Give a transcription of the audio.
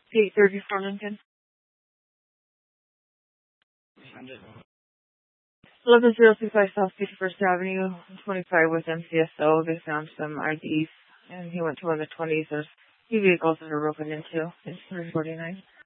834 Lincoln. 11025 South 51st Avenue, 25 with MCSO. They found some IDs, and he went to one of the 20s. There's few vehicles that are broken into. It's 349.